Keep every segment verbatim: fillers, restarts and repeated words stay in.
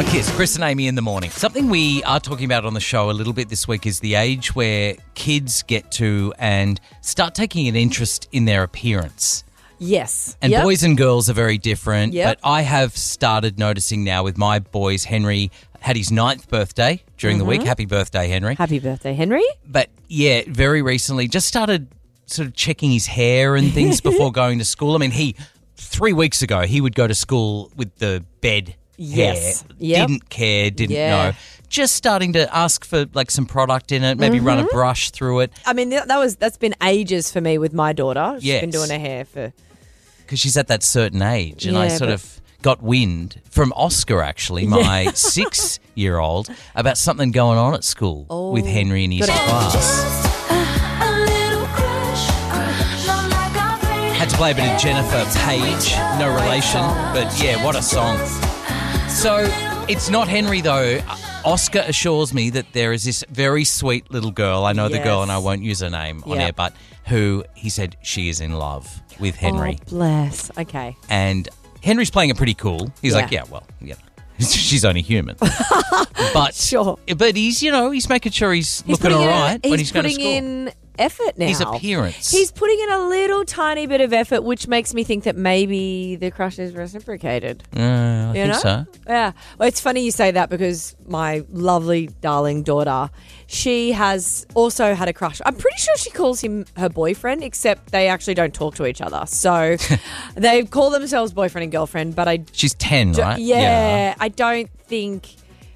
Kiss, Chris and Amy in the morning. Something we are talking about on the show a little bit this week is the age where kids get to and start taking an interest in their appearance. Yes. And Yep. boys and girls are very different. Yep. But I have started noticing now with my boys, Henry had his ninth birthday during Mm-hmm. the week. Happy birthday, Henry. Happy birthday, Henry. But yeah, very recently just started sort of checking his hair and things before going to school. I mean, he, three weeks ago, he would go to school with the bed Yes. hair. Yep. Didn't care, didn't Yeah. know. Just starting to ask for like some product in it, maybe run a brush through it. I mean, that that was that's been ages for me with my daughter. She's Yes. been doing her hair for. Because she's at that certain age. And I Yeah, sort but- of got wind from Oscar, actually, my six-year-old, about something going on at school Oh, with Henry in his gotta- class. Had to play a bit of Jennifer Page, no relation, but yeah, what a song. So it's not Henry, though. Oscar assures me that there is this very sweet little girl, I know the girl Yes. and I won't use her name on Yeah. air, but who he said she is in love with Henry. Oh, bless. Okay. And Henry's playing it pretty cool. He's Yeah. like, yeah, well, yeah, she's only human. But Sure. but he's, you know, he's making sure he's, He's looking putting all in- right when he's, going to putting school. in effort now. His appearance. He's putting in a little tiny bit of effort, which makes me think that maybe the crush is reciprocated. Uh, I You think know? so. Yeah. Well, it's funny you say that because my lovely, darling daughter, she has also had a crush. I'm pretty sure she calls him her boyfriend, except they actually don't talk to each other. So they call themselves boyfriend and girlfriend, but I She's ten, do- right? yeah, I don't think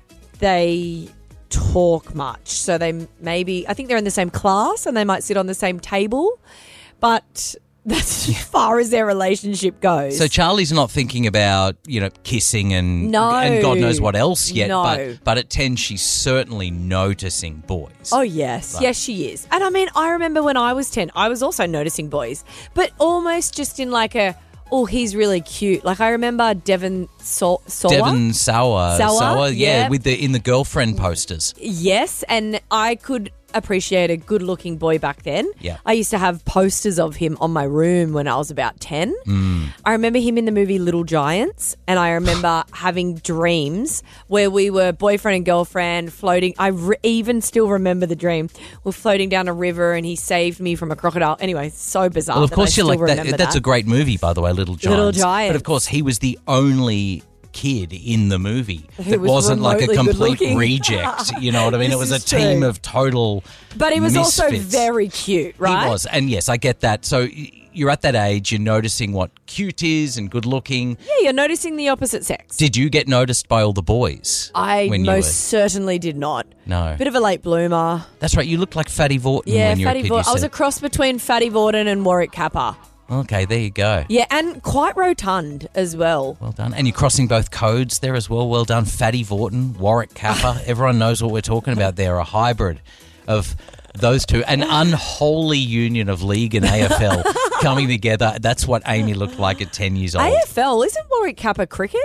they talk much. So they maybe, I think they're in the same class and they might sit on the same table, but that's as far as their relationship goes. So Charlie's not thinking about, you know, kissing and No. and God knows what else yet. No. But but at ten, she's certainly noticing boys. Oh, yes. Like- yes, she is. And I mean, I remember when I was ten, I was also noticing boys, but almost just in like a, oh, he's really cute. Like I remember Devon Saw- Sawa. Devon Sauer, Sauer, yeah, yeah. with the in the girlfriend posters. Yes, and I could appreciate a good-looking boy back then. Yeah. I used to have posters of him on my room when I was about ten. Mm. I remember him in the movie Little Giants, and I remember having dreams where we were boyfriend and girlfriend floating. I re- even still remember the dream. We're floating down a river, and he saved me from a crocodile. Anyway, so bizarre. Well, of that course, I you're still like that. remember That's that. a great movie, by the way, Little Giants. Little Giants. But of course, he was the only kid in the movie Who that was wasn't like a remotely complete good-looking. reject. You know what I mean? This It was a is team true. of total. But he was also misfits. very cute, right? He was, and yes, I get that. So y- you're at that age, you're noticing what cute is and good looking. Yeah, you're noticing the opposite sex. Did you get noticed by all the boys? I when most you were? certainly did not. No. Bit of a late bloomer. That's right. You looked like Fatty Vorton Yeah, when you were a Fatty kid. Vorton. you I was a said. cross between Fatty Vorton and Warwick Kappa. Okay, there you go. Yeah, and quite rotund as well. Well done. And you're crossing both codes there as well. Well done. Fatty Vorton, Warwick Kappa. Everyone knows what we're talking about there. A hybrid of those two. An unholy union of league and A F L coming together. That's what Amy looked like at ten years old. A F L, isn't Warwick Kappa cricket?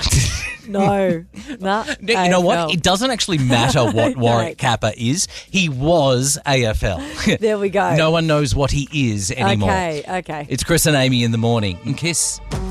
No. Nah, No, you know A F L. what? It doesn't actually matter what No. Warwick Kappa is. He was A F L. There we go. No one knows what he is anymore. Okay, okay. It's Chris and Amy in the morning. And Kiss.